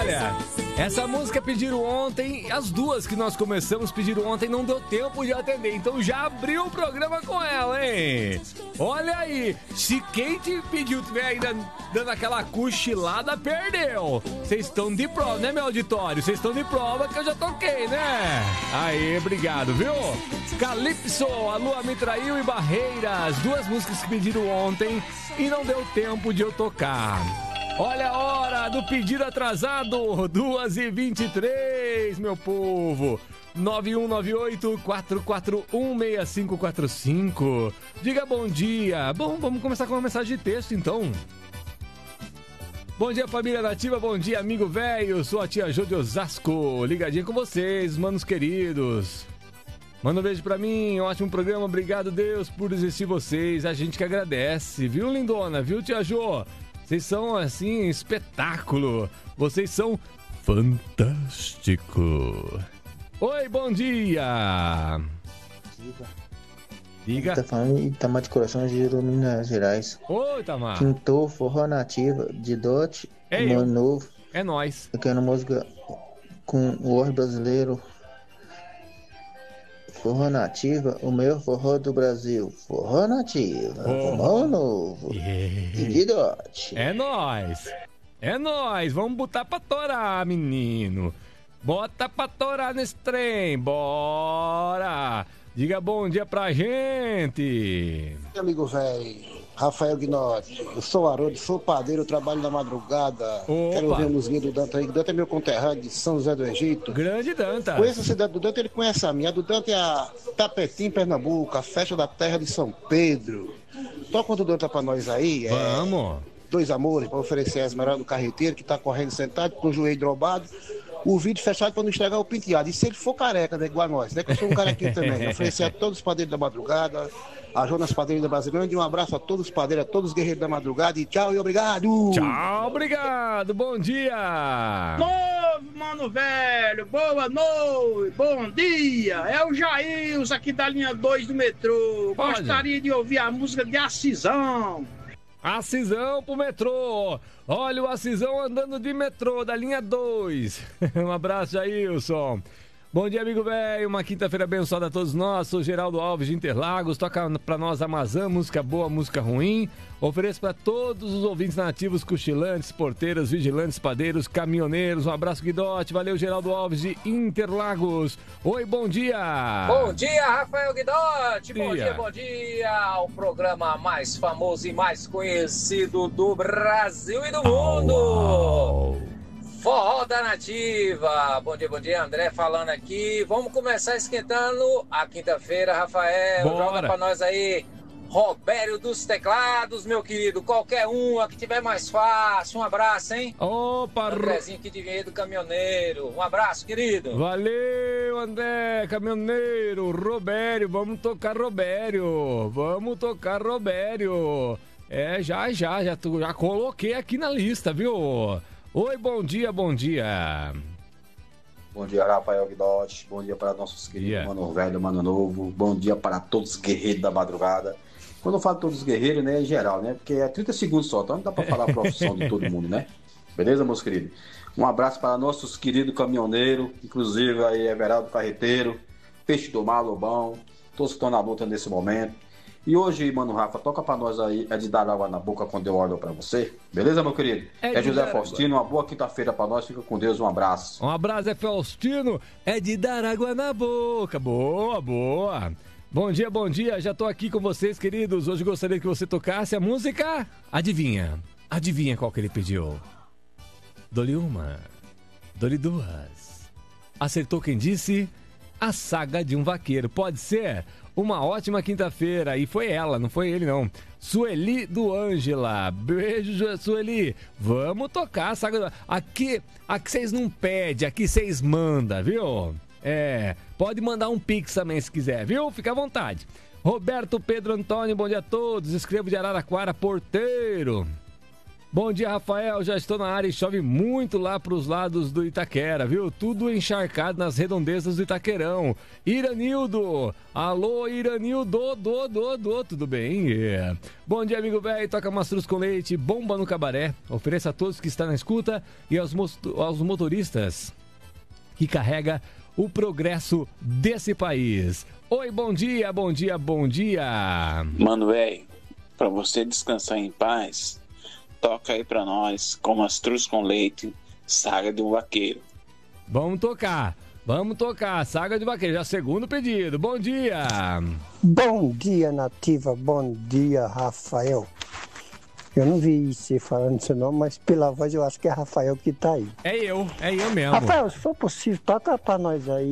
Olha, essa música pediram ontem, as duas que nós começamos pediram ontem, não deu tempo de atender, então já abriu o programa com ela, hein? Olha aí, se quem te pediu tiver ainda dando aquela cochilada, perdeu. Vocês estão de prova, né, meu auditório? Vocês estão de prova que eu já toquei, né? Aí, obrigado, viu? Calypso, A Lua Me Traiu e Barreiras, duas músicas que pediram ontem e não deu tempo de eu tocar. Olha a hora do pedido atrasado, 2h23, meu povo. 9198-441-6545. Diga bom dia. Bom, vamos começar com uma mensagem de texto, então. Bom dia, família nativa. Bom dia, amigo velho. Sou a tia Jô de Osasco. Ligadinha com vocês, manos queridos. Manda um beijo pra mim. Ótimo programa. Obrigado, Deus, por existir vocês. A gente que agradece. Viu, lindona? Viu, tia Jô? Vocês são, assim, espetáculo. Vocês são fantástico. Oi, bom dia. Diga. Tá falando de Itamar de Coração de Minas Gerais. Oi, Itamar. Quintou Forró Nativa de Dote, Mano Novo. É nóis. Eu quero música com o Or brasileiro. Forró Nativa, o maior forró do Brasil. Forró Nativa, Mano Novo. E de Dote. É nóis. É nóis. Vamos botar pra torar, menino. Bota pra torar nesse trem. Bora. Diga bom dia pra gente. Meu amigo velho, Rafael Guinotti. Eu sou Haroldo, sou padeiro, trabalho na madrugada. Opa. Quero ouvir a música do Danta aí. O Danta é meu conterrâneo de São José do Egito. Grande Danta. Conheço a cidade do Danta, ele conhece a minha. A do Danta é a Tapetim, Pernambuco, a festa da terra de São Pedro. Toca o do Danta pra nós aí. Vamos. Dois amores, para oferecer a Esmeralda do carreteiro, que tá correndo sentado, com o joelho drobado. O vídeo fechado para não estragar o penteado. E se ele for careca, né, igual a nós, né? Que eu sou um carequinho também. Oferecer a todos os padeiros da madrugada, a Jonas Padeiros da Brasilândia. Um abraço a todos os padeiros, a todos os guerreiros da madrugada. E tchau e obrigado! Tchau, obrigado. Bom dia! Novo, mano velho. Boa noite. Bom dia. É o Jails aqui da linha 2 do metrô. Pode. Gostaria de ouvir a música de Acisão. Acisão pro metrô. Olha o Acisão andando de metrô da linha 2. Um abraço, Jailson. Bom dia, amigo velho. Uma quinta-feira abençoada a todos nós. Sou Geraldo Alves de Interlagos. Toca pra nós Amazã, música boa, música ruim. Ofereço pra todos os ouvintes nativos, cochilantes, porteiros, vigilantes, padeiros, caminhoneiros. Um abraço, Guidote. Valeu, Geraldo Alves de Interlagos. Oi, bom dia. Bom dia, Rafael Guidotti. Bom dia. Bom dia. O programa mais famoso e mais conhecido do Brasil e do mundo. Forró da Nativa. Bom dia, André falando aqui. Vamos começar esquentando a quinta-feira, Rafael. Bora. Joga pra nós aí, Robério dos Teclados, meu querido. Qualquer um, a que tiver mais fácil. Um abraço, hein? Opa, Andrezinho aqui de Vinhedo do Caminhoneiro. Um abraço, querido. valeu, André, caminhoneiro, Robério, vamos tocar Robério, já coloquei aqui na lista, viu? Oi, bom dia. Bom dia, Rafael Guidotti. Bom dia para nossos queridos Mano Velho, Mano Novo. Bom dia para todos os guerreiros da madrugada. Quando eu falo todos os guerreiros, né, é geral, né? Porque é 30 segundos só, então não dá para falar a profissão de todo mundo, né? Beleza, meus queridos? Um abraço para nossos queridos caminhoneiros, inclusive aí Everaldo Carreteiro, Peixe do Mar, Lobão, todos que estão na luta nesse momento. E hoje, mano Rafa, toca pra nós aí, é de dar água na boca quando eu olho pra você. Beleza, meu querido? É José Faustino, uma boa quinta-feira pra nós, fica com Deus, um abraço. Um abraço, Zé Faustino, é de dar água na boca, boa. Bom dia, já tô aqui com vocês, queridos. Hoje gostaria que você tocasse a música, adivinha qual que ele pediu? Dou-lhe uma, dou-lhe duas. Acertou quem disse? A Saga de um Vaqueiro, pode ser? Uma ótima quinta-feira. E foi ela, não foi ele, não. Sueli do Ângela. Beijo, Sueli. Vamos tocar a Saga do... Aqui vocês não pedem, aqui vocês mandam, viu? Pode mandar um pix também se quiser, viu? Fica à vontade. Roberto Pedro Antônio, bom dia a todos. Escrevo de Araraquara, porteiro. Bom dia, Rafael. Já estou na área e chove muito lá para os lados do Itaquera, viu? Tudo encharcado nas redondezas do Itaquerão. Iranildo. Alô, Iranildo. Tudo bem? Yeah. Bom dia, amigo velho. Toca mastruz com leite, bomba no cabaré. Ofereça a todos que estão na escuta e aos motoristas que carrega o progresso desse país. Oi, bom dia. Mano, velho, para você descansar em paz, toca aí pra nós com mastruz com leite, Saga de um Vaqueiro. Vamos tocar, Saga de Vaqueiro, já segundo pedido. Bom dia. Bom dia, Nativa, bom dia, Rafael. Eu não vi você falando seu nome, mas pela voz eu acho que é Rafael que tá aí. É eu mesmo. Rafael, se for possível, toca pra nós aí,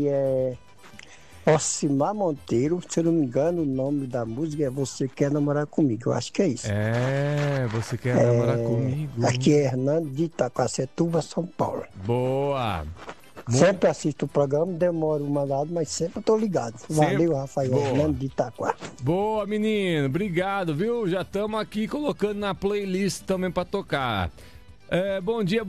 Ocimar Monteiro, se eu não me engano, o nome da música é Você Quer Namorar Comigo, eu acho que é isso. Você Quer Namorar Comigo. Aqui é Hernando de Itaquacetuba, São Paulo. Boa. Sempre assisto o programa, demoro uma dada, mas sempre eu tô ligado. Valeu, Rafael. Boa. Hernando de Itaquá. Boa, menino. Obrigado, viu? Já estamos aqui colocando na playlist também para tocar. Bom dia.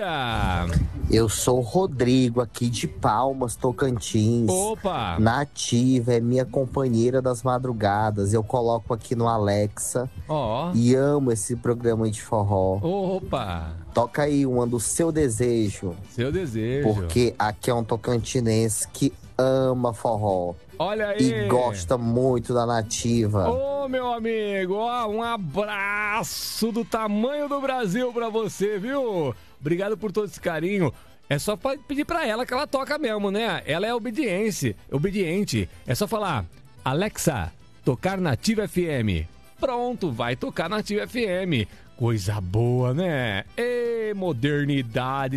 Eu sou o Rodrigo, aqui de Palmas, Tocantins. Opa! Nativa, é minha companheira das madrugadas. Eu coloco aqui no Alexa. E amo esse programa de forró. Opa! Toca aí uma do Seu Desejo. Seu Desejo. Porque aqui é um tocantinense que ama forró. Olha aí. E gosta muito da Nativa. Ô, meu amigo, um abraço do tamanho do Brasil pra você, viu? Obrigado por todo esse carinho. É só pedir pra ela que ela toca mesmo, né? Ela é obediente. É só falar, Alexa, tocar Nativa FM. Pronto, vai tocar Nativa FM. Coisa boa, né? Modernidade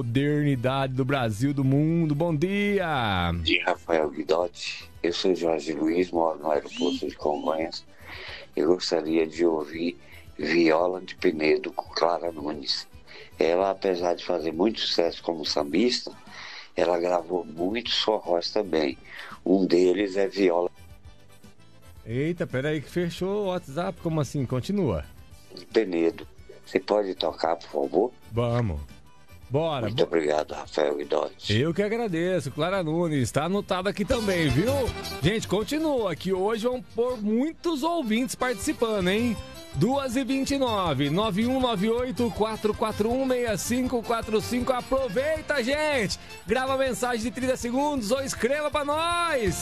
do Brasil, do mundo. Bom dia! Bom dia, Rafael Guidotti. Eu sou Jorge Luiz, moro no aeroporto de Congonhas. Eu gostaria de ouvir Viola de Penedo com Clara Nunes. Ela, apesar de fazer muito sucesso como sambista, ela gravou muitos forrós também. Um deles é Viola. Eita, peraí que fechou o WhatsApp. Como assim? Continua. De Penedo. Você pode tocar, por favor? Vamos. Bora. Muito obrigado, Rafael Guidotti. Eu que agradeço, Clara Nunes. Está anotado aqui também, viu? Gente, continua, que hoje vão pôr muitos ouvintes participando, hein? 2h29, 9198-441-6545. Aproveita, gente! Grava mensagem de 30 segundos ou escreva pra nós!